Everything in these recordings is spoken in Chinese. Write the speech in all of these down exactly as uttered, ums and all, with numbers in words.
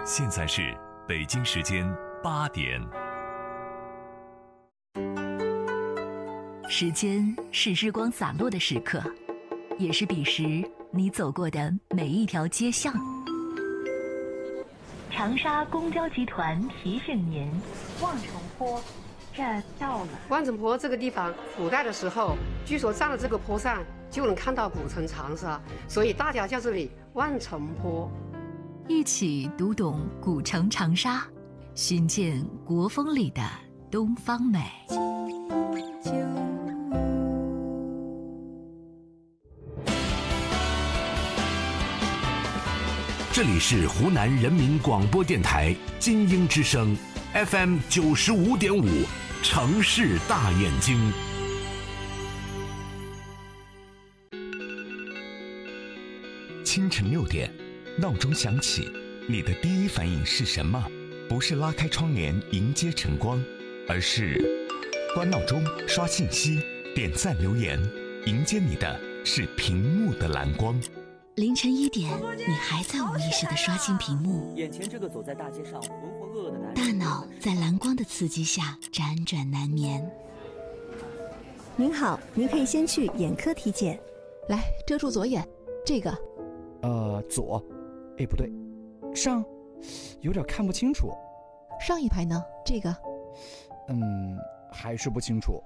现在是北京时间八点。 时间是日光洒落的时刻，也是彼时你走过的每一条街巷。长沙公交集团提醒您：望城坡，这到了。 望城坡这个地方，古代的时候，据说站在这个坡上就能看到古城长沙，所以大家叫这里望城坡。 一起读懂古城长沙，寻见国风里的东方美。 这里是湖南人民广播电台金鹰之声 F M 九十五点五，城市大眼睛。 清晨六点，闹钟响起，你的第一反应是什么？不是拉开窗帘迎接晨光，而是关闹钟、刷信息、点赞留言，迎接你的是屏幕的蓝光。 凌晨一点，你还在无意识地刷新屏幕， 眼前这个走在大街上浑浑噩噩的男人， 大脑在蓝光的刺激下辗转难眠。 您好，您可以先去眼科体检。 来，遮住左眼，这个， 呃，左，哎，不对，上，有点看不清楚。 上一排呢？这个， 嗯，还是不清楚。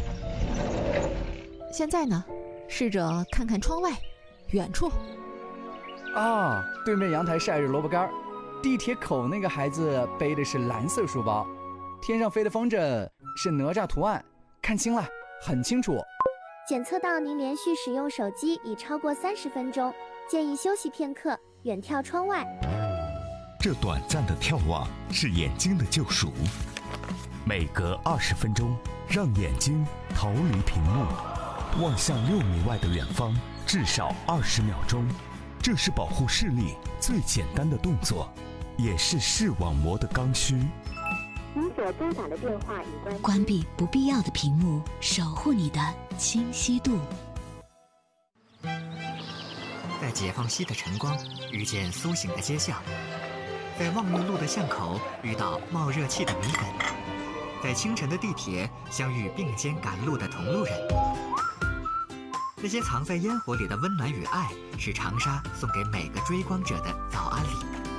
现在呢？试着看看窗外，远处。 啊，对面阳台晒着萝卜干，地铁口那个孩子背的是蓝色书包，天上飞的风筝是哪吒图案，看清了，很清楚。 检测到您连续使用手机已超过三十分钟，建议休息片刻，远眺窗外。 这短暂的眺望是眼睛的救赎，每隔二十分钟，让眼睛逃离屏幕，望向六米外的远方，至少二十秒钟。这是保护视力最简单的动作，也是视网膜的刚需。 您所拨打的电话已关机。 关闭不必要的屏幕，守护你的清晰度。 在解放西的晨光遇见苏醒的街巷，在望月路的巷口遇到冒热气的米粉，在清晨的地铁相遇并肩赶路的同路人。那些藏在烟火里的温暖与爱，是长沙送给每个追光者的早安礼。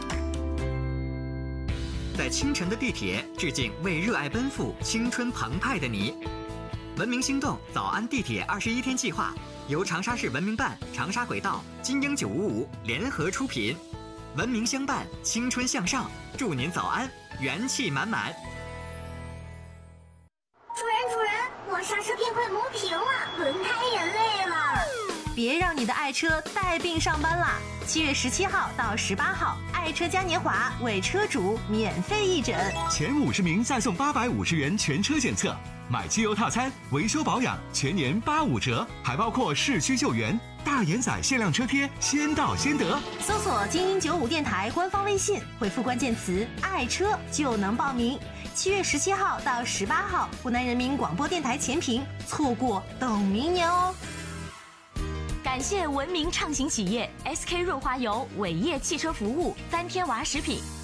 在清晨的地铁致敬为热爱奔赴、青春澎湃的你。文明心动早安地铁二十一天计划由长沙市文明办、长沙轨道、金鹰九五五联合出品，文明相伴，青春向上，祝您早安，元气满满。 主人，主人，我刹车片快磨平了，轮胎也累了。 别让你的爱车带病上班啦！七月十七号到十八号，爱车嘉年华为车主免费义诊， 前五十名再送八百五十元全车检测，买机油套餐、维修保养全年八五折，还包括市区救援、大延载限量车贴，先到先得。 搜索金鹰九五电台官方微信，回复关键词“爱车”就能报名。七月十七号到十八号，湖南人民广播电台前屏，错过等明年哦。 感谢文明畅行企业 S K 润滑油、伟业汽车服务、三天娃食品。